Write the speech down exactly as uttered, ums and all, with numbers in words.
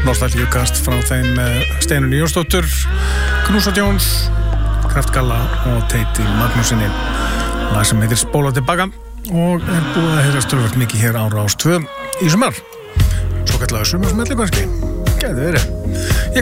Nostalgíukast frá þeim Steinunni Jónsdóttur, Knúsa Jones, Kraftgalla og Teiti Magnúsinni. Lag sem heitir Spóla tilbaka og er búið að heyrast töluvert mikið hér á Rás tvö í sumar. Svo kallaðu sumarsmelli kannski. Gæti verið. Ég